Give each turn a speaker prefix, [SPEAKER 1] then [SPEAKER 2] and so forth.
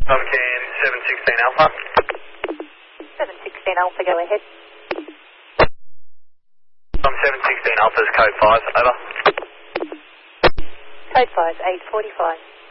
[SPEAKER 1] Tomcan 716 Alpha.
[SPEAKER 2] 716 Alpha, go ahead.
[SPEAKER 1] Tom 716 Alpha's code 5, over.
[SPEAKER 2] Code 5, 845.